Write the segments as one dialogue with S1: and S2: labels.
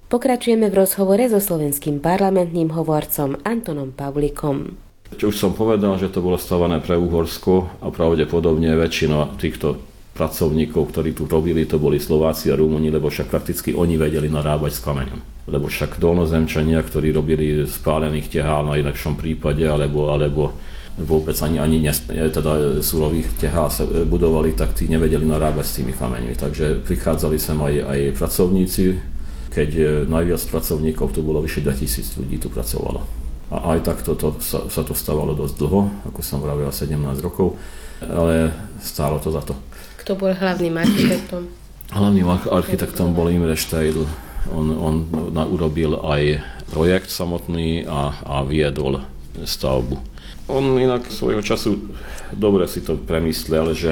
S1: Pokračujeme v rozhovore so slovenským parlamentným hovorcom Antonom Pavlikom.
S2: Čo už som povedal, že to bolo stavané pre Uhorsko a pravdepodobne väčšina týchto pracovníkov, ktorí tu robili, to boli Slováci a Rumúni, lebo však prakticky oni vedeli narábať s kameňom. Lebo však dolnozemčania, ktorí robili spálených tehál na najlepšom prípade, alebo vôbec ani teda surových tehál sa budovali, tak tí nevedeli narábať s tými kameňmi. Takže prichádzali sem aj pracovníci, keď najviac pracovníkov tu bolo vyše 2000 ľudí tu pracovalo. A aj takto sa to stávalo dosť dlho, ako som vravel, 17 rokov, ale stálo to za to.
S1: Kto bol hlavným architektom?
S2: Hlavným architektom bol Imre Steidl. On urobil aj projekt samotný a viedol stavbu. On inak svojho času dobre si to premyslel, že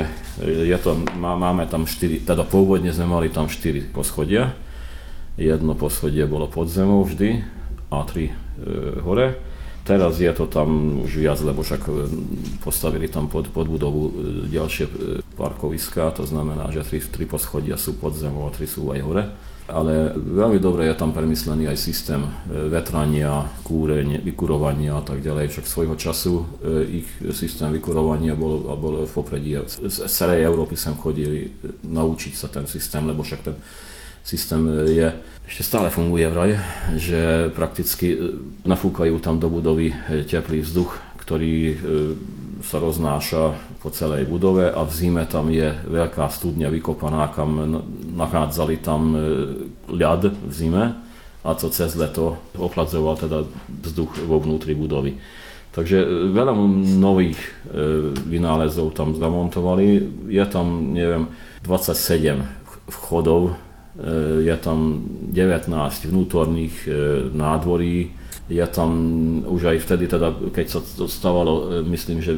S2: máme tam 4, teda pôvodne sme mali tam 4 poschodia. Jedno poschodie bolo pod zemou vždy a 3 hore. Teraz je to tam už viac, lebo však postavili tam pod budovu ďalšie parkoviská, to znamená, že 3 poschodia sú pod zemou a 3 sú aj hore. Ale veľmi dobre je tam premyslený aj systém vetrania, vykurovania a tak ďalej. Však svojho času ich systém vykurovania bol v popredí. Z celej Európy sem chodili naučiť sa ten systém, lebo však ten systém ešte stále funguje vraj, že prakticky nafúkajú tam do budovy teplý vzduch, ktorý sa roznáša po celej budove a v zime tam je veľká studňa vykopaná, kam nachádzali tam ľad v zime a to cez leto ochladzoval teda vzduch vo vnútri budovy. Takže veľa nových vynálezov tam zamontovali, je tam, neviem, 27 vchodov, je tam 19 vnútorných nádvorí, je tam už aj vtedy, teda, keď sa to stávalo, myslím, že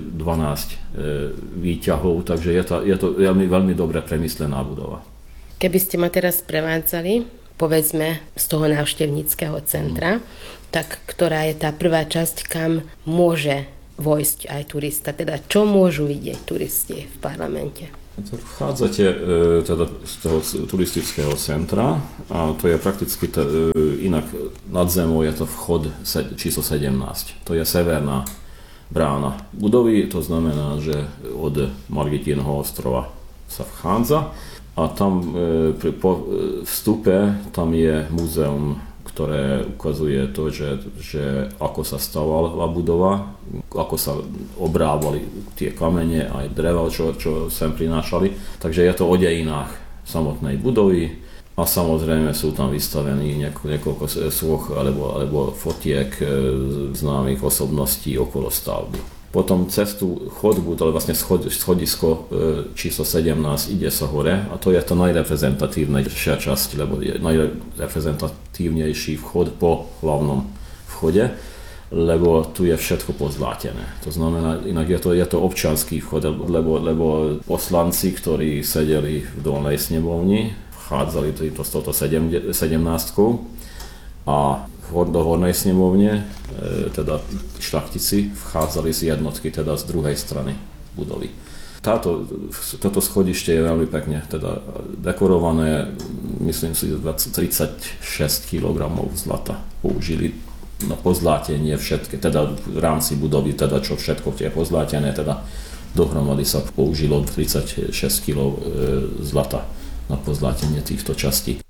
S2: 12 výťahov, takže je to veľmi dobre premyslená budova.
S1: Keby ste ma teraz prevádzali, povedzme z toho návštevníckeho centra, tak ktorá je tá prvá časť, kam môže vojsť aj turista, teda čo môžu vidieť turisti v parlamente?
S2: Vchádzate teda z toho turistického centra a to je prakticky inak nad zemou je to vchod číslo 17. To je severná brána budovy, to znamená, že od Margitínho ostrova sa vchádza a tam po vstupe tam je múzeum, ktoré ukazuje to, že ako sa stavala budova, ako sa obrábali tie kamene, aj dreva, čo sem prinášali. Takže je to o dejinách samotnej budovy a samozrejme sú tam vystavení niekoľko soch alebo fotiek známych osobností okolo stavby. Potom cestu chodbu, to je vlastne schodisko číslo 17, ide sa hore a to je to najreprezentatívnejšia časť, lebo je najreprezentatívnejší vchod po hlavnom vchode, lebo tu je všetko pozlátené. To znamená, inak je to občiansky vchod, lebo poslanci, ktorí sedeli v dolnej snemovni, vchádzali s touto 17 a do hornej snemovne, teda šľachtici, vchádzali z jednotky, teda z druhej strany budovy. Toto schodište je veľmi pekne teda dekorované, myslím si, 36 kg zlata použili na pozlátenie všetky, teda v rámci budovy, teda čo všetko je pozlátené, teda dohromady sa použilo 36 kg zlata na pozlátenie týchto častí.